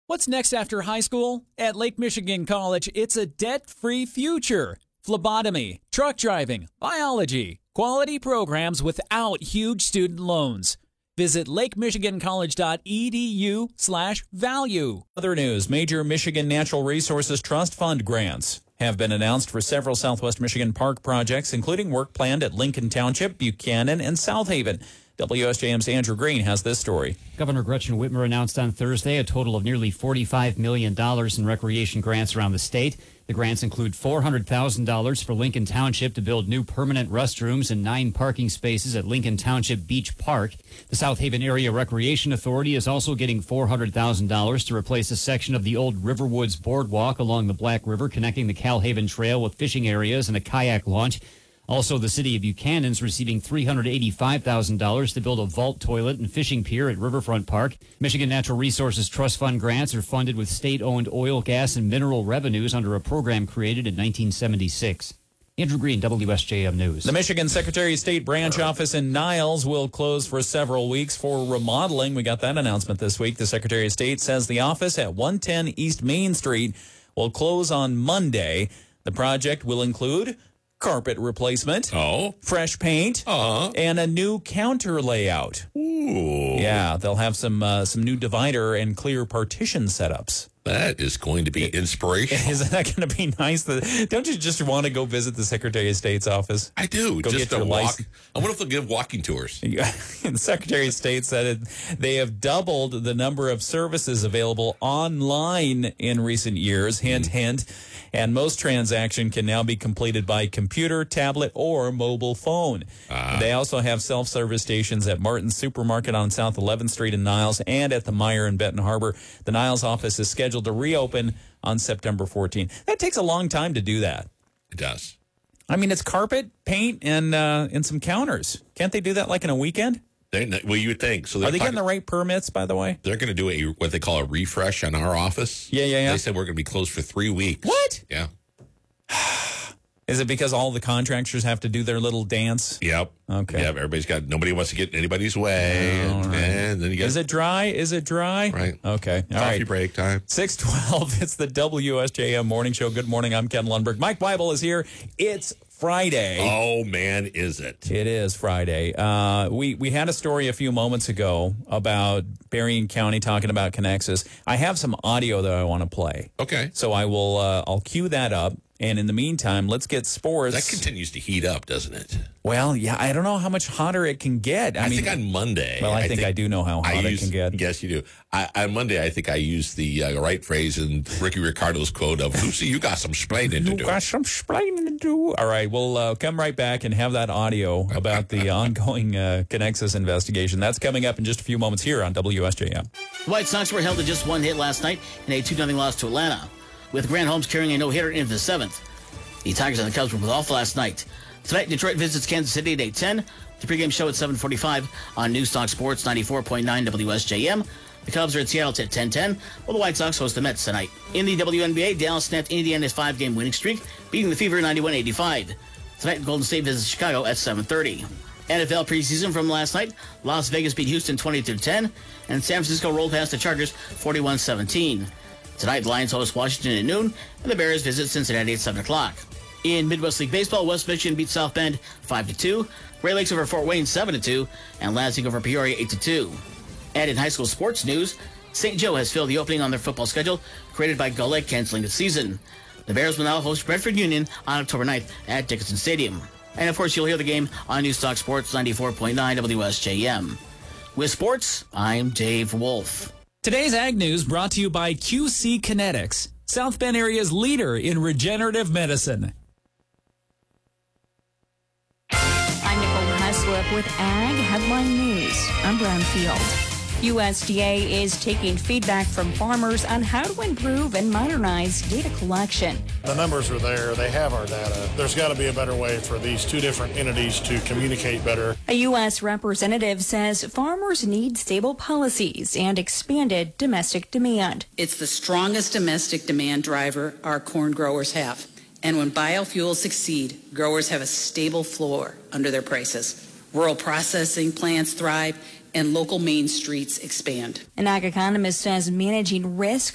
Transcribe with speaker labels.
Speaker 1: What's next after high school? At Lake Michigan College, it's a debt-free future. Phlebotomy, truck driving, biology, quality programs without huge student loans. Visit lakemichigancollege.edu/value. Other news, major Michigan Natural Resources Trust Fund grants have been announced for several Southwest Michigan park projects, including work planned at Lincoln Township, Buchanan, and South Haven. WSJM's Andrew Green has this story.
Speaker 2: Governor Gretchen Whitmer announced on Thursday a total of nearly $45 million in recreation grants around the state. The grants include $400,000 for Lincoln Township to build new permanent restrooms and 9 parking spaces at Lincoln Township Beach Park. The South Haven Area Recreation Authority is also getting $400,000 to replace a section of the old Riverwoods Boardwalk along the Black River, connecting the Calhaven Trail with fishing areas and a kayak launch. Also, the city of Buchanan's receiving $385,000 to build a vault toilet and fishing pier at Riverfront Park. Michigan Natural Resources Trust Fund grants are funded with state-owned oil, gas, and mineral revenues under a program created in 1976. Andrew Green, WSJM News.
Speaker 1: The Michigan Secretary of State branch office in Niles will close for several weeks for remodeling. We got that announcement this week. The Secretary of State says the office at 110 East Main Street will close on Monday. The project will include carpet replacement, fresh paint, and a new counter layout.
Speaker 3: Ooh.
Speaker 1: Yeah, they'll have some new divider and clear partition setups.
Speaker 3: That is going to be inspirational.
Speaker 1: Isn't that going to be nice? Don't you just want to go visit the Secretary of State's office?
Speaker 3: I do.
Speaker 1: Go
Speaker 3: just
Speaker 1: get your
Speaker 3: walk.
Speaker 1: license.
Speaker 3: I wonder if they'll give walking tours.
Speaker 1: The Secretary of State said they have doubled the number of services available online in recent years. Hint, hint. And most transaction can now be completed by computer, tablet, or mobile phone. They also have self-service stations at Martin's Supermarket on South 11th Street in Niles and at the Meijer in Benton Harbor. The Niles office is scheduled to reopen on September 14th. That takes a long time to do that.
Speaker 3: It does.
Speaker 1: I mean, it's carpet, paint, and some counters. Can't they do that like in a weekend?
Speaker 3: Well, you would think. So
Speaker 1: are they getting the right permits, by the way?
Speaker 3: They're going to do what they call a refresh on our office.
Speaker 1: Yeah.
Speaker 3: They said we're going to be closed for 3 weeks.
Speaker 1: What?
Speaker 3: Yeah.
Speaker 1: Is it because all the contractors have to do their little dance?
Speaker 3: Yep.
Speaker 1: Okay.
Speaker 3: Yeah, nobody wants to get in anybody's way. And then you get.
Speaker 1: Is it dry?
Speaker 3: Right.
Speaker 1: Okay. All
Speaker 3: Coffee
Speaker 1: right.
Speaker 3: break time.
Speaker 1: 6:12. It's the WSJM Morning Show. Good morning. I'm Ken Lundberg. Mike Weibel is here. It's Friday.
Speaker 3: Oh, man, is it?
Speaker 1: It is Friday. We had a story a few moments ago about Berrien County talking about Connexus. I have some audio that I want to play.
Speaker 3: Okay.
Speaker 1: So I'll cue that up. And in the meantime, let's get sports.
Speaker 3: That continues to heat up, doesn't it?
Speaker 1: Well, yeah, I don't know how much hotter it can get.
Speaker 3: I think on Monday.
Speaker 1: Well, I think I do know how hot it can get.
Speaker 3: Yes, you do. On Monday, I think I used the right phrase in Ricky Ricardo's quote of, Lucy, you got some splaining to do.
Speaker 1: You got some splaining to do. All right, we'll come right back and have that audio about the ongoing Connexus investigation. That's coming up in just a few moments here on WSJM.
Speaker 4: The White Sox were held to just one hit last night in a 2-0 loss to Atlanta, with Grant Holmes carrying a no-hitter into the 7th. The Tigers and the Cubs were both off last night. Tonight, Detroit visits Kansas City at 8:10. The pregame show at 7:45 on Newstalk Sports 94.9 WSJM. The Cubs are at Seattle at 10:10, while the White Sox host the Mets tonight. In the WNBA, Dallas snapped Indiana's 5-game winning streak, beating the Fever 91-85. Tonight, Golden State visits Chicago at 7:30. NFL preseason from last night, Las Vegas beat Houston 20-10, and San Francisco rolled past the Chargers 41-17. Tonight, the Lions host Washington at noon, and the Bears visit Cincinnati at 7 o'clock. In Midwest League Baseball, West Michigan beat South Bend 5-2, Great Lakes over Fort Wayne 7-2, and Lansing over Peoria 8-2. And in high school sports news, St. Joe has filled the opening on their football schedule created by Gull Lake canceling its season. The Bears will now host Bedford Union on October 9th at Dickinson Stadium. And of course, you'll hear the game on Newstalk Sports 94.9 WSJM. With sports, I'm Dave Wolf.
Speaker 1: Today's Ag News brought to you by QC Kinetics, South Bend area's leader in regenerative medicine.
Speaker 5: I'm Nicole Heslip with Ag Headline News. I'm Brownfield. USDA is taking feedback from farmers on how to improve and modernize data collection.
Speaker 6: The numbers are there. They have our data. There's got to be a better way for these two different entities to communicate better.
Speaker 5: A U.S. representative says farmers need stable policies and expanded domestic demand.
Speaker 7: It's the strongest domestic demand driver our corn growers have. And when biofuels succeed, growers have a stable floor under their prices. Rural processing plants thrive and local main streets expand.
Speaker 5: An ag economist says managing risk